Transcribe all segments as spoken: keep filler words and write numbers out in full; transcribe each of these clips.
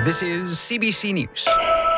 This is C B C News.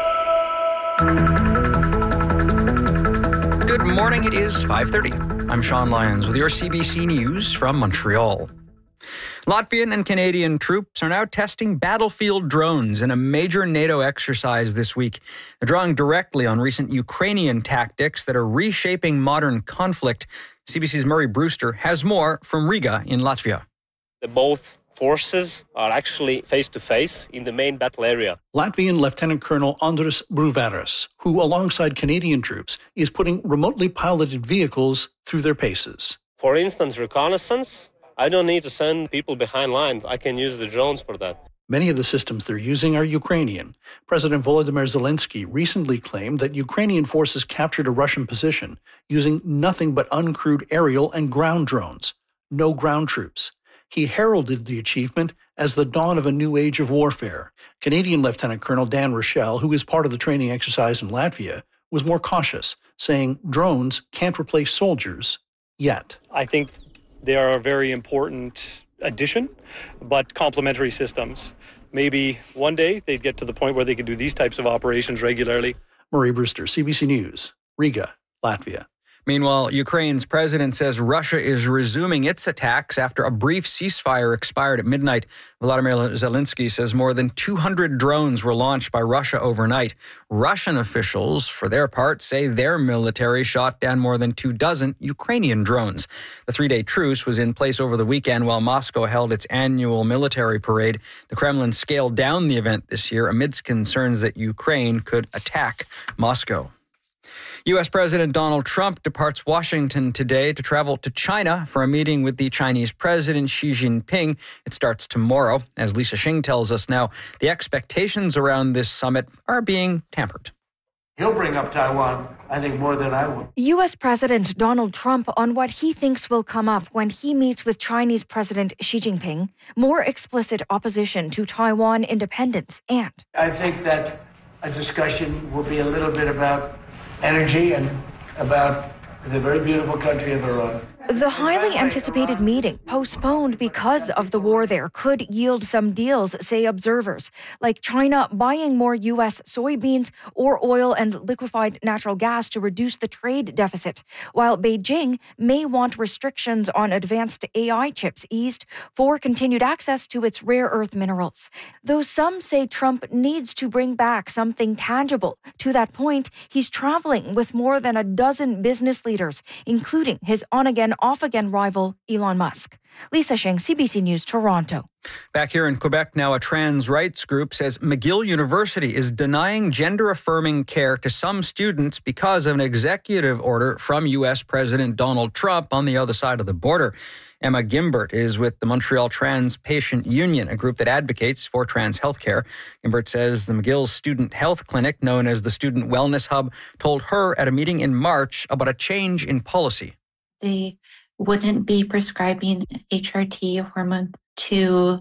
Good morning, it is five thirty. I'm Sean Lyons with your C B C News from Montreal. Latvian and Canadian troops are now testing battlefield drones in a major NATO exercise this week. They're drawing directly on recent Ukrainian tactics that are reshaping modern conflict. C B C's Murray Brewster has more from Riga in Latvia. Both forces are actually face-to-face in the main battle area. Latvian Lieutenant Colonel Andris Bruveris, who alongside Canadian troops is putting remotely piloted vehicles through their paces. For instance, reconnaissance, I don't need to send people behind lines. I can use the drones for that. Many of the systems they're using are Ukrainian. President Volodymyr Zelensky recently claimed that Ukrainian forces captured a Russian position using nothing but uncrewed aerial and ground drones. No ground troops. He heralded the achievement as the dawn of a new age of warfare. Canadian Lieutenant Colonel Dan Rochelle, who is part of the training exercise in Latvia, was more cautious, saying drones can't replace soldiers yet. I think they are a very important addition, but complementary systems. Maybe one day they'd get to the point where they could do these types of operations regularly. Murray Brewster, C B C News, Riga, Latvia. Meanwhile, Ukraine's president says Russia is resuming its attacks after a brief ceasefire expired at midnight. Volodymyr Zelensky says more than two hundred drones were launched by Russia overnight. Russian officials, for their part, say their military shot down more than two dozen Ukrainian drones. The three-day truce was in place over the weekend while Moscow held its annual military parade. The Kremlin scaled down the event this year amidst concerns that Ukraine could attack Moscow. U S President Donald Trump departs Washington today to travel to China for a meeting with the Chinese President Xi Jinping. It starts tomorrow. As Lisa Shing tells us now, the expectations around this summit are being tampered. He'll bring up Taiwan, I think, more than I will. U S President Donald Trump on what he thinks will come up when he meets with Chinese President Xi Jinping, more explicit opposition to Taiwan independence, and I think that a discussion will be a little bit about energy and about the very beautiful country of Iran. The highly anticipated meeting, postponed because of the war there, could yield some deals, say observers, like China buying more U S soybeans or oil and liquefied natural gas to reduce the trade deficit, while Beijing may want restrictions on advanced A I chips eased for continued access to its rare earth minerals. Though some say Trump needs to bring back something tangible. To that point, he's traveling with more than a dozen business leaders, including his on-again off-again rival, Elon Musk. Lisa Shing, C B C News, Toronto. Back here in Quebec now, a trans rights group says McGill University is denying gender-affirming care to some students because of an executive order from U S President Donald Trump on the other side of the border. Emma Gimbert is with the Montreal Trans Patient Union, a group that advocates for trans health care. Gimbert says the McGill Student Health Clinic, known as the Student Wellness Hub, told her at a meeting in March about a change in policy. They wouldn't be prescribing H R T hormone to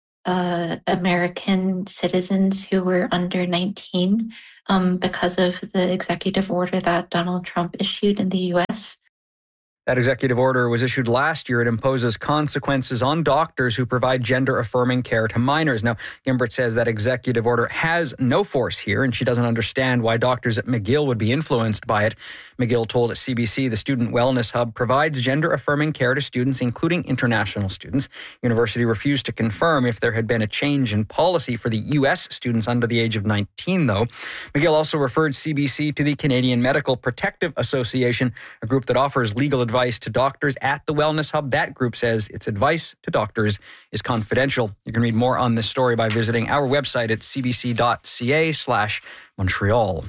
uh, American citizens who were under nineteen um, because of the executive order that Donald Trump issued in the U S. That executive order was issued last year. It imposes consequences on doctors who provide gender-affirming care to minors. Now, Gimbert says that executive order has no force here, and she doesn't understand why doctors at McGill would be influenced by it. McGill told C B C the Student Wellness Hub provides gender-affirming care to students, including international students. University refused to confirm if there had been a change in policy for the U S students under the age of nineteen, though. McGill also referred C B C to the Canadian Medical Protective Association, a group that offers legal advice advice to doctors at the Wellness Hub. That group says its advice to doctors is confidential. You can read more on this story by visiting our website at cbc.ca slash Montreal.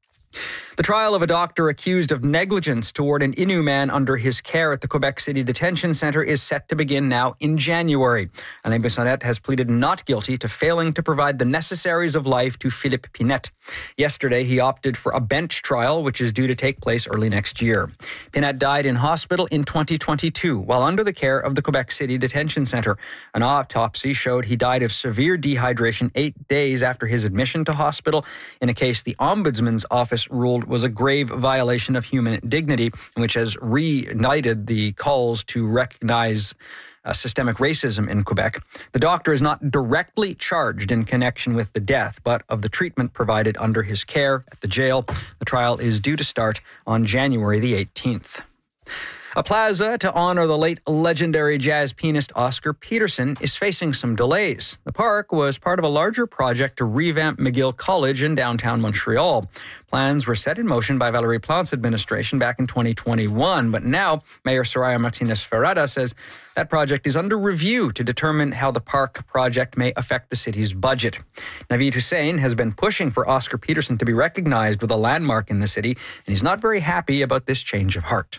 The trial of a doctor accused of negligence toward an Innu man under his care at the Quebec City Detention Centre is set to begin now in January. Alain Bissonnette has pleaded not guilty to failing to provide the necessaries of life to Philippe Pinette. Yesterday, he opted for a bench trial, which is due to take place early next year. Pinette died in hospital in twenty twenty-two while under the care of the Quebec City Detention Centre. An autopsy showed he died of severe dehydration eight days after his admission to hospital in a case the Ombudsman's office ruled was a grave violation of human dignity, which has reignited the calls to recognize uh, systemic racism in Quebec. The doctor is not directly charged in connection with the death, but of the treatment provided under his care at the jail. The trial is due to start on January the eighteenth. A plaza to honor the late legendary jazz pianist Oscar Peterson is facing some delays. The park was part of a larger project to revamp McGill College in downtown Montreal. Plans were set in motion by Valérie Plante's administration back in twenty twenty-one, but now Mayor Soraya Martinez-Ferrada says that project is under review to determine how the park project may affect the city's budget. Naveed Hussain has been pushing for Oscar Peterson to be recognized with a landmark in the city, and he's not very happy about this change of heart.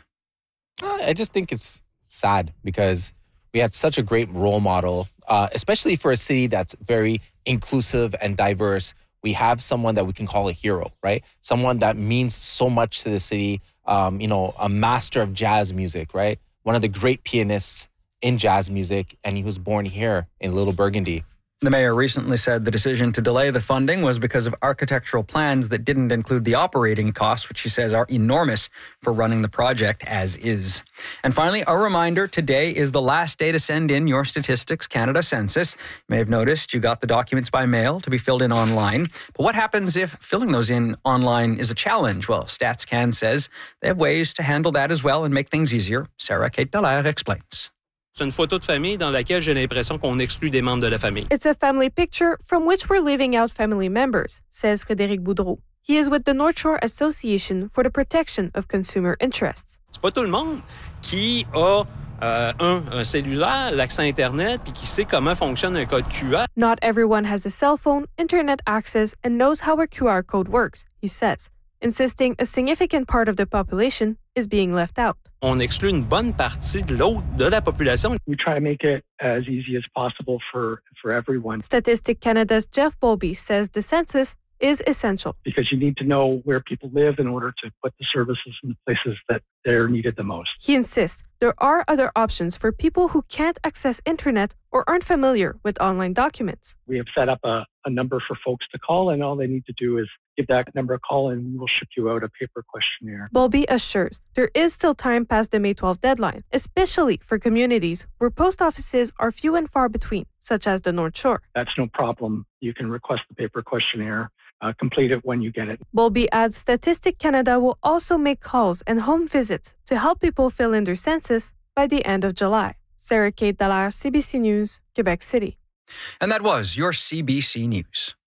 I just think it's sad because we had such a great role model, uh, especially for a city that's very inclusive and diverse. We have someone that we can call a hero, right? Someone that means so much to the city, um, you know, a master of jazz music, right? One of the great pianists in jazz music, and he was born here in Little Burgundy. The mayor recently said the decision to delay the funding was because of architectural plans that didn't include the operating costs, which she says are enormous for running the project as is. And finally, a reminder, today is the last day to send in your Statistics Canada census. You may have noticed you got the documents by mail to be filled in online. But what happens if filling those in online is a challenge? Well, StatsCan says they have ways to handle that as well and make things easier. Sarah Kate Dallaire explains. C'est une photo de famille dans laquelle j'ai l'impression qu'on exclut des membres de la famille. It's a family picture from which we're leaving out family members, says Frédéric Boudreau. He is with the North Shore Association for the Protection of Consumer Interests. C'est pas tout le monde qui a euh, un, un cellulaire, l'accès Internet, puis qui sait comment fonctionne un code Q R. Not everyone has a cell phone, internet access, and knows how a Q R code works, he says, insisting a significant part of the population is being left out. On exclut une bonne partie de l'autre de la population. We try to make it as easy as possible for, for everyone. Statistic Canada's Jeff Bowlby says the census is essential. Because you need to know where people live in order to put the services in the places that they're needed the most. He insists there are other options for people who can't access internet or aren't familiar with online documents. We have set up a, a number for folks to call, and all they need to do is give that number a call and we will ship you out a paper questionnaire. Bowlby assures there is still time past the May twelfth deadline, especially for communities where post offices are few and far between, such as the North Shore. That's no problem. You can request the paper questionnaire. Uh, complete it when you get it. Bowlby adds Statistic Canada will also make calls and home visits to help people fill in their census by the end of July. Sarah Kate Dallaire, C B C News, Quebec City. And that was your C B C News.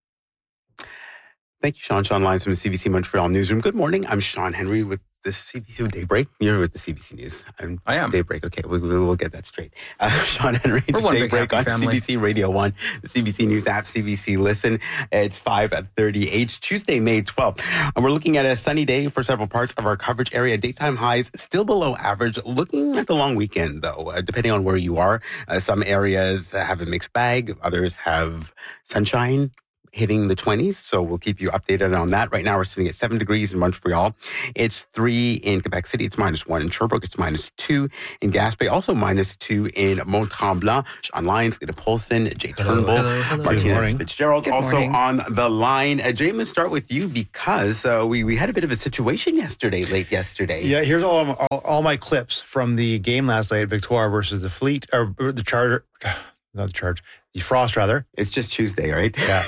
Thank you, Sean. Sean Lyons from the C B C Montreal Newsroom. Good morning. I'm Sean Henry with the C B C Daybreak. You're with the C B C News. I'm I am. Daybreak. Okay, we, we, we'll get that straight. Uh, Sean Henry, it's We're one Daybreak big happy on family. C B C Radio one, the C B C News app, C B C Listen. It's five thirty-eight. It's Tuesday, May twelfth. And we're looking at a sunny day for several parts of our coverage area. Daytime highs still below average. Looking at the long weekend, though, uh, depending on where you are, uh, some areas have a mixed bag. Others have sunshine hitting the twenties, so we'll keep you updated on that. Right now, we're sitting at seven degrees in Montreal. It's three in Quebec City. It's minus one in Sherbrooke. It's minus two in Gaspé. Also minus two in Mont-Tremblant. Sean Lyons, Lita Polson, Jay Turnbull, hello, hello. Martinez Fitzgerald. Good also morning. on the line. Uh, Jay, I'm going to start with you because uh, we, we had a bit of a situation yesterday, late yesterday. Yeah, here's all, all all my clips from the game last night, Victoire versus the Fleet, or the Charger, not the Charge, the Frost rather. It's just Tuesday, right? Yeah.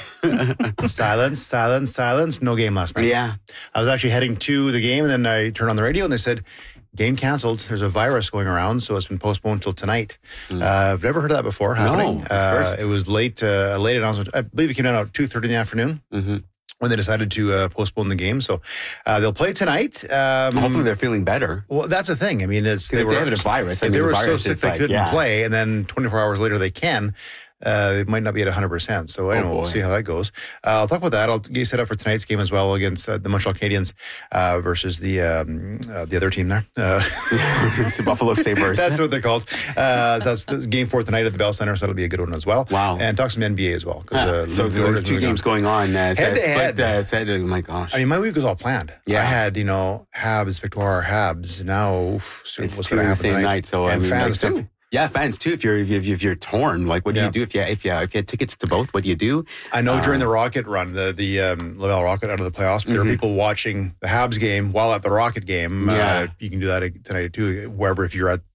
silence, silence, silence. No game last night. Yeah. I was actually heading to the game, and then I turned on the radio, and they said, game canceled. There's a virus going around, so it's been postponed until tonight. Mm. Uh, I've never heard of that before happening. No, uh, it was late, uh, late announcement. I believe it came out at two thirty in the afternoon. Mm-hmm. When they decided to uh, postpone the game. So uh, they'll play tonight. Um, Hopefully they're feeling better. Well, that's the thing. I mean, it's they if were they have a virus. I if mean, they were so virus sick is they like, couldn't yeah. play, and then twenty-four hours later they can. Uh, they might not be at one hundred percent. So I don't Oh, know. We'll boy. see how that goes. Uh, I'll talk about that. I'll get you set up for tonight's game as well against uh, the Montreal Canadiens uh, versus the um, uh, the other team there. Uh, It's the Buffalo Sabres. that's what they're called. Uh, that's the game four tonight at the Bell Center, so that'll be a good one as well. Wow. And talk some N B A as well. 'cause, Ah, uh, so Luke there's Jordan's two moving games on. going on. Uh, Head to split, head. Uh, said, oh my gosh. I mean, my week was all planned. Yeah. I had, you know, Habs, Victoire, Habs. Now, oof, so It's what's two going to in the happen same tonight? night, so I and mean, fans like, too. Yeah, fans too. If you're if, you, if you're torn, like what do Yeah. you do if you if you if you had tickets to both? What do you do? I know during Uh, the Rocket run, the the um, Laval Rocket out of the playoffs, but there Mhm. are people watching the Habs game while at the Rocket game. Yeah. Uh, you can do that tonight too, wherever if you're at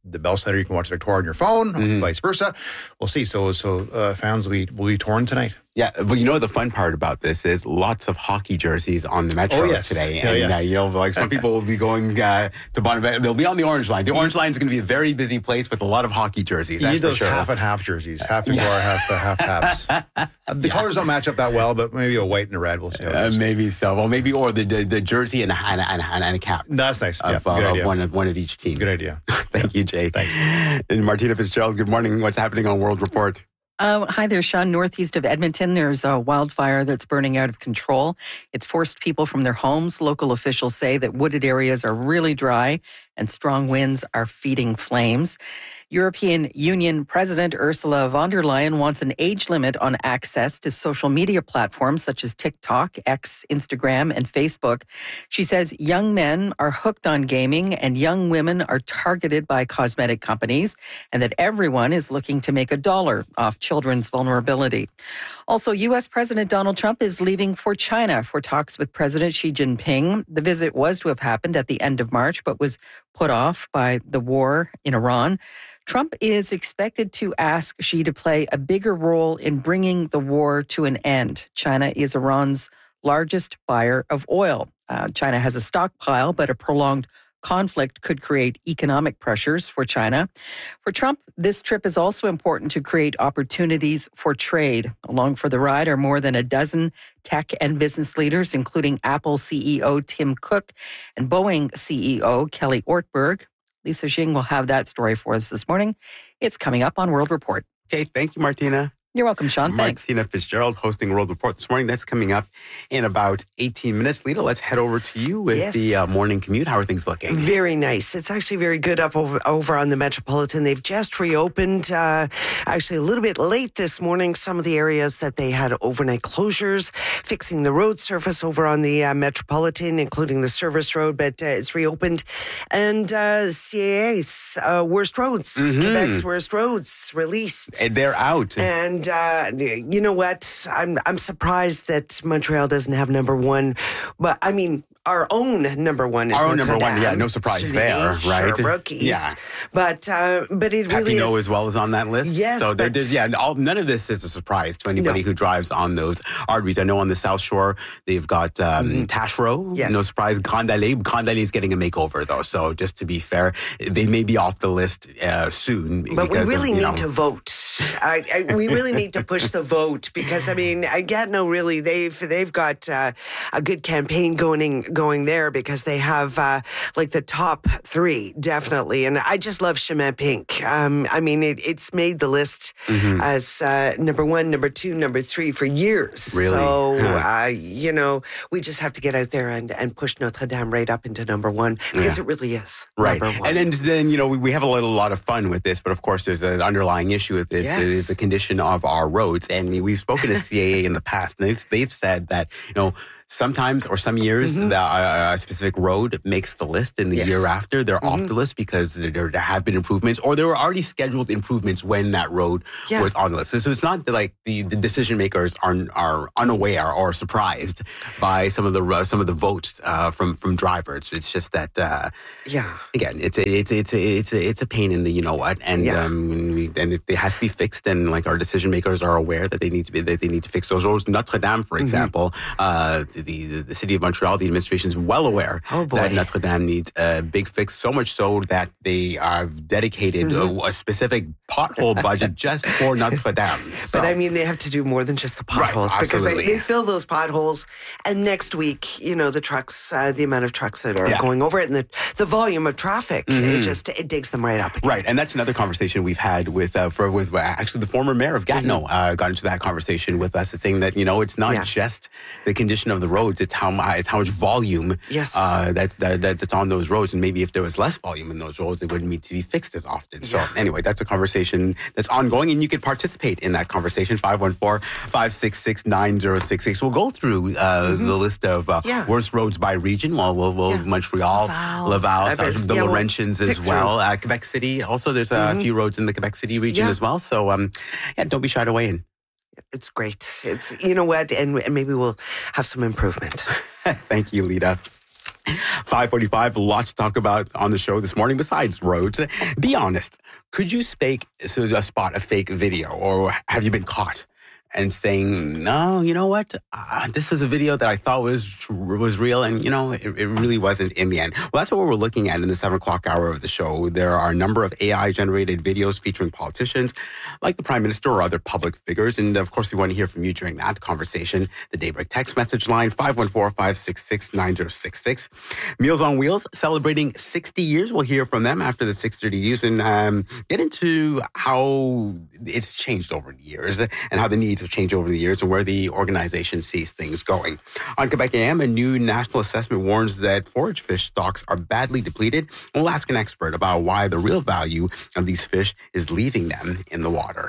the Bell Center, you can watch Victoria on your phone, mm-hmm. vice versa. We'll see. So, so uh, fans will be, will be torn tonight. Yeah, but you know the fun part about this is lots of hockey jerseys on the Metro oh, yes. today. Yeah, and, yeah. Uh, you know, like some people will be going uh, to Bonavent. They'll be on the Orange Line. The Orange Line is going to be a very busy place with a lot of hockey jerseys. You That's need those for sure. half and half jerseys. Half Victoria, yeah. half uh, half Habs. uh, the yeah. colors don't match up that well, but maybe a white and a red. We'll see how it goes. Uh, maybe so. Well, maybe, or the the, the jersey and a, and, a, and, a, and a cap. That's nice. Of, yeah, uh, good of idea. one of one of each team. Good idea. Thank yeah. you, Jay. Thanks. And Martina Fitzgerald, good morning. What's happening on World Report? Uh, hi there, Sean. Northeast of Edmonton, there's a wildfire that's burning out of control. It's forced people from their homes. Local officials say that wooded areas are really dry and strong winds are feeding flames. European Union President Ursula von der Leyen wants an age limit on access to social media platforms such as TikTok, X, Instagram, and Facebook. She says young men are hooked on gaming and young women are targeted by cosmetic companies, and that everyone is looking to make a dollar off children's vulnerability. Also, U S President Donald Trump is leaving for China for talks with President Xi Jinping. The visit was to have happened at the end of March, but was put off by the war in Iran. Trump is expected to ask Xi to play a bigger role in bringing the war to an end. China is Iran's largest buyer of oil. Uh, China has a stockpile, but a prolonged conflict could create economic pressures for China. For Trump, this trip is also important to create opportunities for trade. Along for the ride are more than a dozen tech and business leaders, including Apple C E O Tim Cook and Boeing C E O Kelly Ortberg. Lisa Xing will have that story for us this morning. It's coming up on World Report. Okay, thank you, Martina. You're welcome, Sean. Thanks. Martina Fitzgerald hosting World Report this morning. That's coming up in about eighteen minutes. Lita, let's head over to you with yes. the uh, morning commute. How are things looking? Very nice. It's actually very good up over, over on the Metropolitan. They've just reopened, uh, actually a little bit late this morning, some of the areas that they had overnight closures, fixing the road surface over on the uh, Metropolitan, including the service road, but uh, it's reopened. And uh, C A A's uh, worst roads, mm-hmm. Quebec's worst roads released. And they're out. And Uh, you know what? I'm I'm surprised that Montreal doesn't have number one, but I mean our own number one is our own Notre number Dame, one. Yeah, no surprise Sully, there, right? Sherbrooke East. Yeah, but uh, but it really Papineau is as well is on that list. Yes, so but did, yeah, all, none of this is a surprise to anybody no. who drives on those arteries. I know on the South Shore they've got um, mm-hmm. Taschereau. Yes. No surprise. Grande Allée. Grande Allée is getting a makeover though. So just to be fair, they may be off the list uh, soon. But we really of, need know, to vote. I, I, we really need to push the vote because I mean, Gatineau really they've they've got uh, a good campaign going going there because they have uh, like the top three definitely, and I just love Chemin Pink. Um, I mean, it, it's made the list mm-hmm. as uh, number one, number two, number three for years. Really? So huh. uh, you know, we just have to get out there and, and push Notre Dame right up into number one because yeah. it really is right. number one. And then, then you know we, we have a little, a lot of fun with this, but of course there's an underlying issue with this. Yes. Is the condition of our roads, and we've spoken to C A A in the past, and they've, they've said that you know sometimes or some years mm-hmm. the, uh, a specific road makes the list, and the yes. year after they're mm-hmm. off the list because there, there have been improvements, or there were already scheduled improvements when that road yeah. was on the list. So, so it's not that, like the, the decision makers are are unaware or surprised by some of the uh, some of the votes uh, from from drivers. It's just that uh, yeah, again, it's a, it's a, it's a, it's a, it's a pain in the you know what, and yeah. um, we, and it, it has to be fixed, and like our decision makers are aware that they need to be that they need to fix those roads. Notre Dame, for example, mm-hmm. uh, the, the the city of Montreal, the administration is well aware oh that Notre Dame needs a big fix. So much so that they have dedicated mm-hmm. a, a specific pothole budget just for Notre Dame. So. But I mean, they have to do more than just the potholes right, because they, they fill those potholes. And next week, you know, the trucks, uh, the amount of trucks that are yeah. going over it, and the the volume of traffic, mm-hmm. it just it digs them right up again. Right, and that's another conversation we've had with uh, for with uh, actually the former mayor of Gatineau mm-hmm. uh, got into that conversation with us, saying that you know it's not yeah. just the condition of the roads; it's how it's how much volume yes. uh, that, that that's on those roads, and maybe if there was less volume in those roads, they wouldn't need to be fixed as often. So yeah. anyway, that's a conversation that's ongoing, and you can participate in that conversation. five one four, five six six, nine zero six six. We'll go through uh, mm-hmm. the list of uh, yeah. worst roads by region. Well, we'll, we'll yeah. Montreal, Laval, Laval uh, the yeah, Laurentians we'll as well. Uh, Quebec City. Also, there's a mm-hmm. few roads in the Quebec City region yeah. as well. So um, yeah, don't be shied away in. It's great. It's you know what, and, and maybe we'll have some improvement. Thank you, Lita. five forty-five, lots to talk about on the show this morning besides roads. Be honest. Could you spake, so uh, spot a fake video, or have you been caught and saying, no, you know what? Uh, this is a video that I thought was was real, and, you know, it, it really wasn't in the end. Well, that's what we're looking at in the seven o'clock hour of the show. There are a number of A I-generated videos featuring politicians like the Prime Minister or other public figures. And, of course, we want to hear from you during that conversation. The Daybreak text message line, five one four, five six six, nine zero six six. Meals on Wheels celebrating sixty years. We'll hear from them after the six thirty news and um, get into how it's changed over the years and how the needs have changed over the years and where the organization sees things going. On Quebec A M, a new national assessment warns that forage fish stocks are badly depleted. We'll ask an expert about why the real value of these fish is leaving them in the water.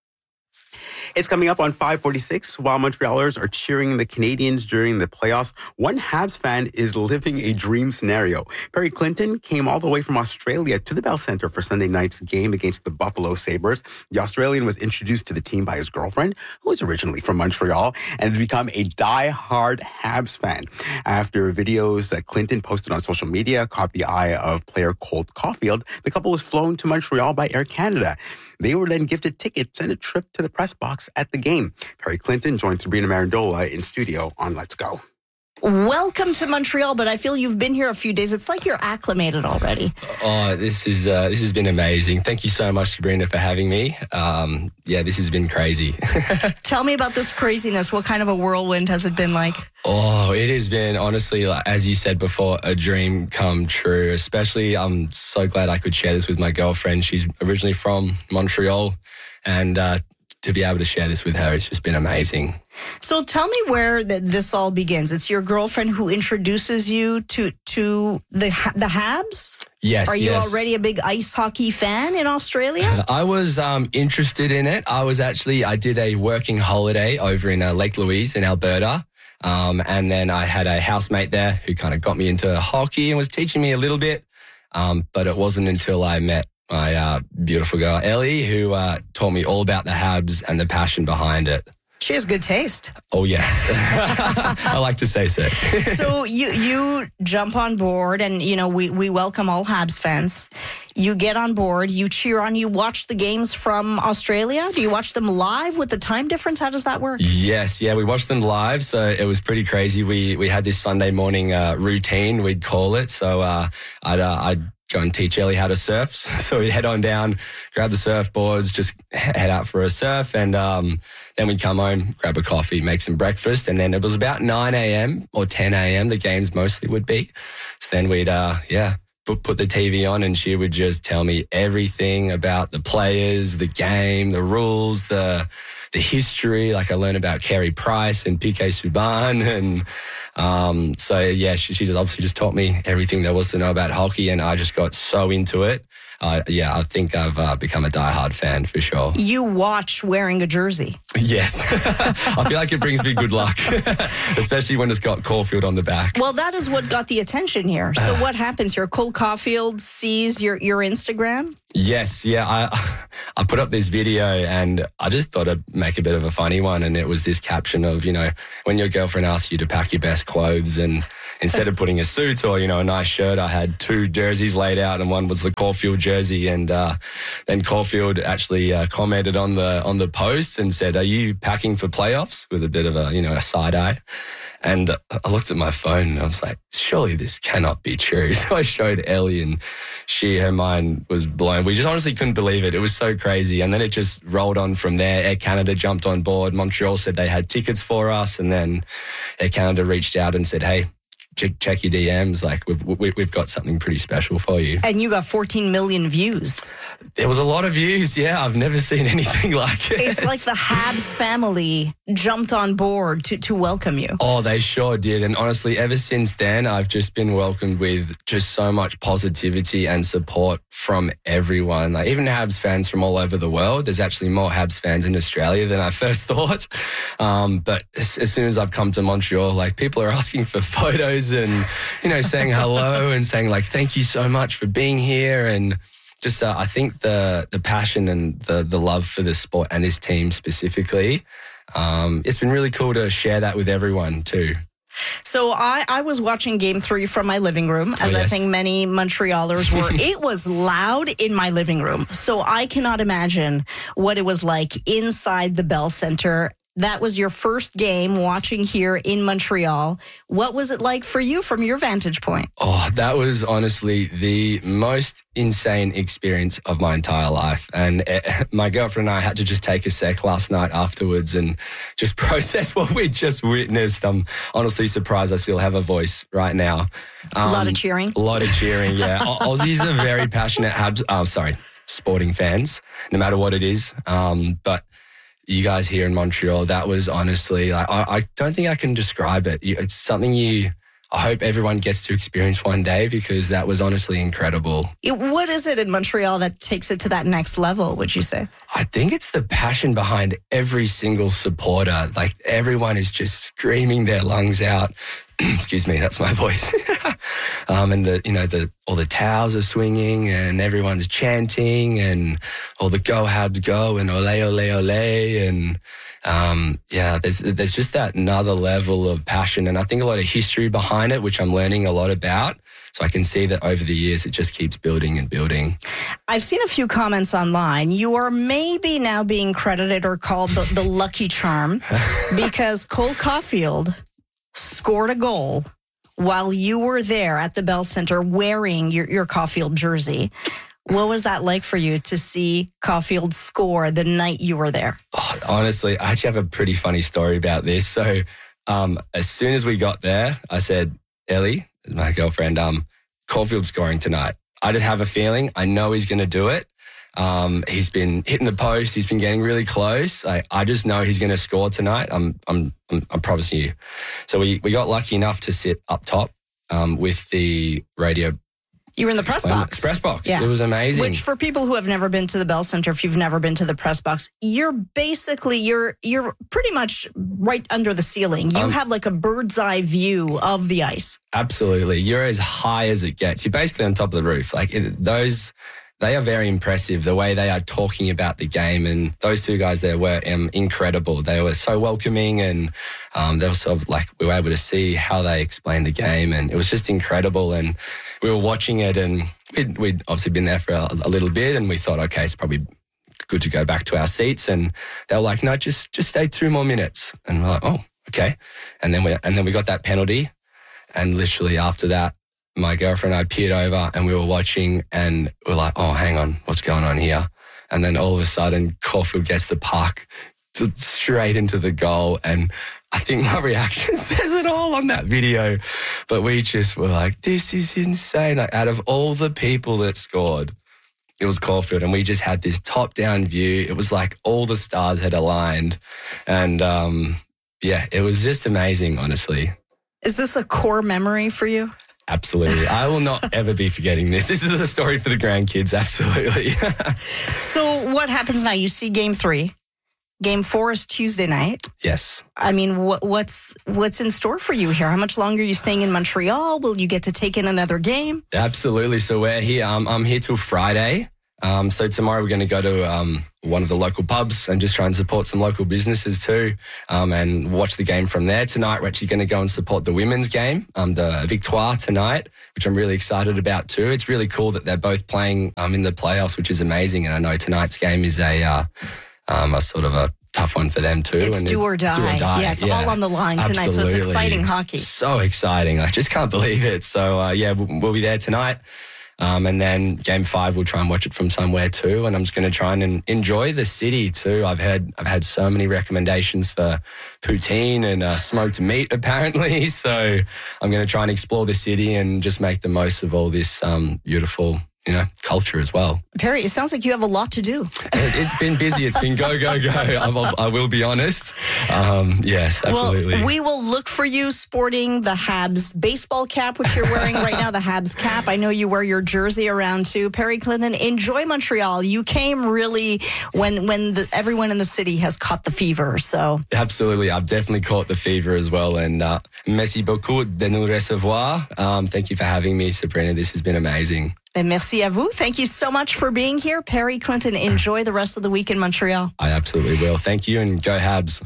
It's coming up on five forty-six. While Montrealers are cheering the Canadiens during the playoffs, one Habs fan is living a dream scenario. Perry Clinton came all the way from Australia to the Bell Centre for Sunday night's game against the Buffalo Sabres. The Australian was introduced to the team by his girlfriend, who was originally from Montreal, and had become a die-hard Habs fan. After videos that Clinton posted on social media caught the eye of player Colt Caulfield, the couple was flown to Montreal by Air Canada. They were then gifted tickets and a trip to the press box at the game. Perry Clinton joined Sabrina Marandola in studio on Let's Go. Welcome to Montreal, but I feel you've been here a few days. It's like you're acclimated already. Oh, this is uh, this has been amazing. Thank you so much, Sabrina, for having me. Um, yeah, this has been crazy. Tell me about this craziness. What kind of a whirlwind has it been like? Oh, it has been, honestly, like, as you said before, a dream come true. Especially, I'm so glad I could share this with my girlfriend. She's originally from Montreal, and uh, to be able to share this with her, it's just been amazing. So tell me where th- this all begins. It's your girlfriend who introduces you to to the the Habs? Yes, Are you yes. already a big ice hockey fan in Australia? I was um, interested in it. I was actually, I did a working holiday over in uh, Lake Louise in Alberta. Um, and then I had a housemate there who kind of got me into hockey and was teaching me a little bit. Um, but it wasn't until I met my uh, beautiful girl, Ellie, who uh, taught me all about the Habs and the passion behind it. She has good taste. Oh, yes. I like to say so. So you you jump on board, and, you know, we, we welcome all Habs fans. You get on board, you cheer on, you watch the games from Australia. Do you watch them live with the time difference? How does that work? Yes, yeah, we watched them live, so it was pretty crazy. We we had this Sunday morning uh, routine, we'd call it. So uh, I'd uh, I'd go and teach Ellie how to surf. So we'd head on down, grab the surfboards, just head out for a surf, and um, then we'd come home, grab a coffee, make some breakfast, and then it was about nine a.m. or ten a.m. the games mostly would be. So then we'd, uh, yeah, put, put the T V on, and she would just tell me everything about the players, the game, the rules, the the history. Like, I learned about Carey Price and P K Subban, and um, so yeah, she, she just obviously just taught me everything there was to know about hockey, and I just got so into it. Uh, yeah, I think I've uh, become a diehard fan for sure. You watch wearing a jersey. Yes. I feel like it brings me good luck, especially when it's got Caulfield on the back. Well, that is what got the attention here. So what happens here? Cole Caulfield sees your, your Instagram? Yes, yeah. I I put up this video, and I just thought I'd make a bit of a funny one, and it was this caption of, you know, when your girlfriend asks you to pack your best clothes, and instead of putting a suit or, you know, a nice shirt, I had two jerseys laid out, and one was the Caulfield jersey. And uh, then Caulfield actually uh, commented on the on the post and said, "Are you packing for playoffs?" with a bit of a, you know, a side eye. And I looked at my phone and I was like, surely this cannot be true. So I showed Ellie, and she, her mind was blown. We just honestly couldn't believe it. It was so crazy. And then it just rolled on from there. Air Canada jumped on board. Montreal said they had tickets for us. And then Air Canada reached out and said, hey, check, check your D Ms. Like, we've, we've got something pretty special for you. And you got fourteen million views. There was a lot of views, yeah. I've never seen anything like it. It's like the Habs family jumped on board to, to welcome you. Oh, they sure did. And honestly, ever since then, I've just been welcomed with just so much positivity and support from everyone. Like, even Habs fans from all over the world. There's actually more Habs fans in Australia than I first thought. Um, but as, as soon as I've come to Montreal, like, people are asking for photos and, you know, saying hello and saying, like, thank you so much for being here. And just, uh, I think the the passion and the the love for the sport and this team specifically, um, it's been really cool to share that with everyone too. So So I, I was watching game three from my living room, as Oh, yes. I think many Montrealers were. It was loud in my living room. So I cannot imagine what it was like inside the Bell Centre. That was your first game watching here in Montreal. What was it like for you from your vantage point? Oh, that was honestly the most insane experience of my entire life. And uh, my girlfriend and I had to just take a sec last night afterwards and just process what we just witnessed. I'm honestly surprised I still have a voice right now. A lot Um, of cheering. A lot of cheering, yeah. Au- Aussies are very passionate, Habs, oh, sorry, sporting fans, no matter what it is. Um, but you guys here in Montreal, that was honestly, like, I, I don't think I can describe it. You- It's something you, I hope everyone gets to experience one day because that was honestly incredible. It, what is it in Montreal that takes it to that next level, would you say? I think it's the passion behind every single supporter. Like everyone is just screaming their lungs out. Excuse me, that's my voice. um, and the, you know, the all the towels are swinging and everyone's chanting and all the go Habs go and ole ole ole and um, yeah, there's there's just that another level of passion and I think a lot of history behind it, which I'm learning a lot about. So I can see that over the years it just keeps building and building. I've seen a few comments online. You are maybe now being credited or called the, the lucky charm because Cole Caulfield scored a goal while you were there at the Bell Centre wearing your, your Caulfield jersey. What was that like for you to see Caulfield score the night you were there? Oh, honestly, I actually have a pretty funny story about this. So um, as soon as we got there, I said, Ellie, my girlfriend, um, Caulfield's scoring tonight. I just have a feeling. I know he's going to do it. Um, he's been hitting the post. He's been getting really close. I, I just know he's going to score tonight. I'm, I'm, I'm, I'm promising you. So we, we got lucky enough to sit up top um, with the radio. You were in the press box. Press box. It was amazing. Which, for people who have never been to the Bell Centre, if you've never been to the press box, you're basically you're you're pretty much right under the ceiling. You Um, have like a bird's eye view of the ice. Absolutely. You're as high as it gets. You're basically on top of the roof. Like it, those, they are very impressive, the way they are talking about the game. And those two guys there were um, incredible. They were so welcoming and um, they were sort of like, we were able to see how they explained the game. And it was just incredible. And we were watching it and we'd, we'd obviously been there for a, a little bit and we thought, okay, it's probably good to go back to our seats. And they were like, no, just, just stay two more minutes. And we're like, oh, okay. And then we, and then we got that penalty. And literally after that, my girlfriend and I peered over and we were watching and we we're like, oh, hang on, what's going on here? And then all of a sudden, Caulfield gets the puck to, straight into the goal. And I think my reaction says it all on that video. But we just were like, this is insane. Like, out of all the people that scored, it was Caulfield. And we just had this top-down view. It was like all the stars had aligned. And, um, yeah, it was just amazing, honestly. Is this a core memory for you? Absolutely. I will not ever be forgetting this. This is a story for the grandkids, absolutely. So what happens now? You see game three. Game four is Tuesday night. Yes. I mean, what, what's what's in store for you here? How much longer are you staying in Montreal? Will you get to take in another game? Absolutely. So we're here. Um, I'm here till Friday. Um, so tomorrow we're going to go to um, one of the local pubs and just try and support some local businesses too, um, and watch the game from there. Tonight we're actually going to go and support the women's game, um, the Victoire tonight, which I'm really excited about too. It's really cool that they're both playing um, in the playoffs, which is amazing. And I know tonight's game is a uh, um, a sort of a tough one for them too. It's and do or die. Do or die. Yeah, it's all on the line tonight, so it's Absolutely. exciting hockey. So exciting. I just can't believe it. So uh, yeah, we'll, we'll be there tonight. Um, and then game five, we'll try and watch it from somewhere too. And I'm just going to try and enjoy the city too. I've had I've had so many recommendations for poutine and uh, smoked meat apparently. So I'm going to try and explore the city and just make the most of all this um, beautiful, you know, culture as well. Perry, it sounds like you have a lot to do. It's been busy. It's been go, go, go. I'm, I will be honest. Um, yes, absolutely. Well, we will look for you sporting the Habs baseball cap, which you're wearing right now, the Habs cap. I know you wear your jersey around too. Perry Clinton, enjoy Montreal. You came really when when the, everyone in the city has caught the fever. So Absolutely. I've definitely caught the fever as well. And uh, merci beaucoup de nous recevoir. Um, thank you for having me, Sabrina. This has been amazing. And merci à vous. Thank you so much for being here. Perry Clinton, enjoy the rest of the week in Montreal. I absolutely will. Thank you and go Habs.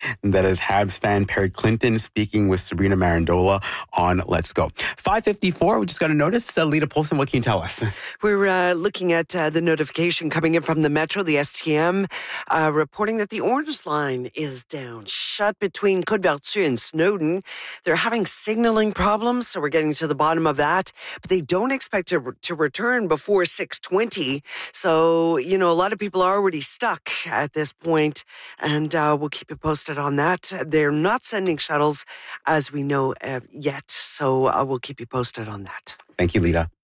And that is Habs fan Perry Clinton speaking with Sabrina Marandola on Let's Go. five fifty-four, we just got a notice. Uh, Lita Polson, what can you tell us? We're uh, looking at uh, the notification coming in from the Metro, the S T M, uh, reporting that the Orange Line is down, shut between Côte-Vertu and Snowden. They're having signaling problems, so we're getting to the bottom of that. But they don't expect to, to return before six twenty. So, you know, a lot of people are already stuck at this point, and uh, we'll keep you posted on that. They're not sending shuttles, as we know uh, yet, so uh, we'll keep you posted on that. Thank you, Lita.